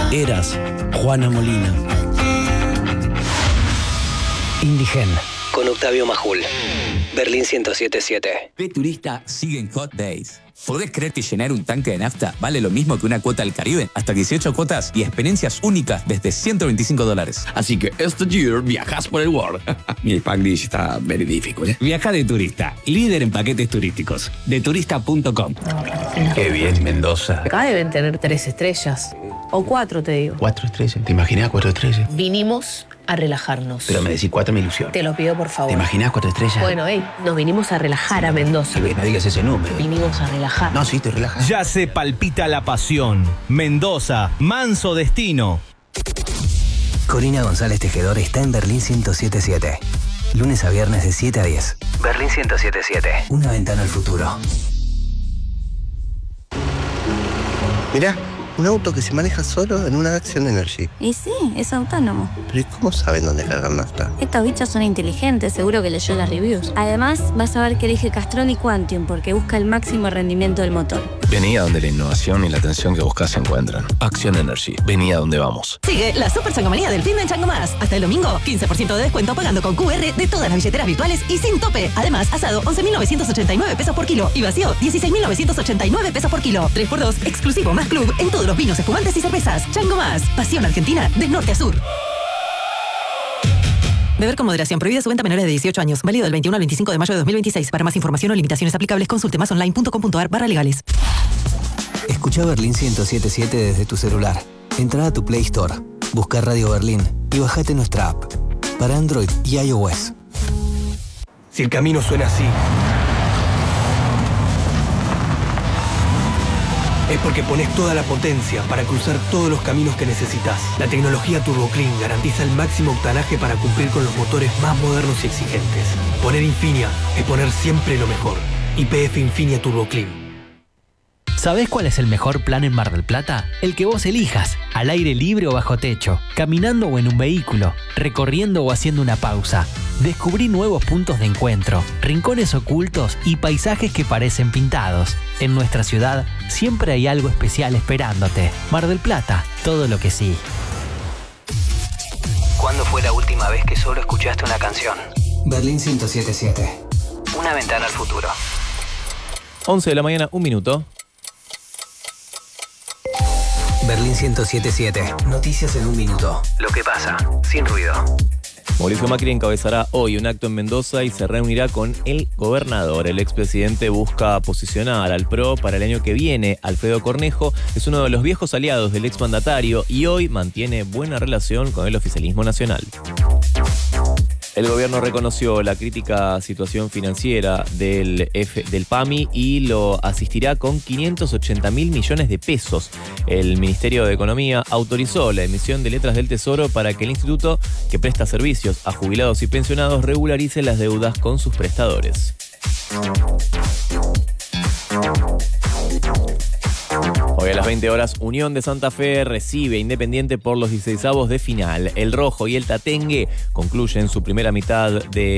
Eras Juana Molina. Indigen. Con Octavio Majul. Berlín 107.7. Turista siguen Hot Days. ¿Podés creer que llenar un tanque de nafta vale lo mismo que una cuota al Caribe? Hasta 18 cuotas y experiencias únicas desde $125. Así que este year viajas por el world. Mi Spanglish está very difficult. Viaja de turista, líder en paquetes turísticos. Deturista.com. Qué bien, Mendoza. Acá deben tener 3 estrellas. O 4, te digo. 4 estrellas. ¿Te imaginas 4 estrellas? Vinimos a relajarnos. Pero me decís 4, me ilusión. Te lo pido, por favor. ¿Te imaginas 4 estrellas? Bueno, nos vinimos a relajar a Mendoza. No digas ese número. Vinimos a relajar. No, sí, estoy relajado. Ya se palpita la pasión. Mendoza, manso destino. Corina González Tejedor está en Berlín 107.7. Lunes a viernes de 7 a 10. Berlín 107.7. Una ventana al futuro. Mirá, un auto que se maneja solo en una Action Energy. Y sí, es autónomo. Pero ¿y cómo saben dónde cargar nafta? Estos bichos son inteligentes, seguro que leyó las reviews. Además, vas a ver que elige Castrol y Quantium porque busca el máximo rendimiento del motor. Vení a donde la innovación y la atención que buscas se encuentran. Action Energy. Vení a donde vamos. Sigue la super changomanía del fin de Chango Más. Hasta el domingo, 15% de descuento pagando con QR de todas las billeteras virtuales y sin tope. Además, asado, 11.989 pesos por kilo. Y vacío, 16.989 pesos por kilo. 3x2, exclusivo más club en todos los vinos, espumantes y cervezas. Chango Más. Pasión argentina de norte a sur. Beber con moderación. Prohibida su venta a menores de 18 años. Válido del 21 al 25 de mayo de 2026. Para más información o limitaciones aplicables, consulte másonline.com.ar/legales. Escucha Berlín 107.7 desde tu celular. Entra a tu Play Store, busca Radio Berlín y bajate nuestra app. Para Android y iOS. Si el camino suena así, es porque pones toda la potencia para cruzar todos los caminos que necesitas. La tecnología TurboClean garantiza el máximo octanaje para cumplir con los motores más modernos y exigentes. Poner Infinia es poner siempre lo mejor. YPF Infinia TurboClean. ¿Sabés cuál es el mejor plan en Mar del Plata? El que vos elijas, al aire libre o bajo techo, caminando o en un vehículo, recorriendo o haciendo una pausa. Descubrí nuevos puntos de encuentro, rincones ocultos y paisajes que parecen pintados. En nuestra ciudad siempre hay algo especial esperándote. Mar del Plata, todo lo que sí. ¿Cuándo fue la última vez que solo escuchaste una canción? Berlín 107.7. Una ventana al futuro. 11 de la mañana, 1 minuto. Berlín 107.7. Noticias en 1 minuto. Lo que pasa, sin ruido. Mauricio Macri encabezará hoy un acto en Mendoza y se reunirá con el gobernador. El expresidente busca posicionar al PRO para el año que viene. Alfredo Cornejo es uno de los viejos aliados del exmandatario y hoy mantiene buena relación con el oficialismo nacional. El gobierno reconoció la crítica situación financiera del PAMI y lo asistirá con 580.000 millones de pesos. El Ministerio de Economía autorizó la emisión de letras del Tesoro para que el instituto, que presta servicios a jubilados y pensionados, regularice las deudas con sus prestadores. Hoy a las 20 horas, Unión de Santa Fe recibe Independiente por los 16avos de final. El Rojo y el Tatengue concluyen su primera mitad de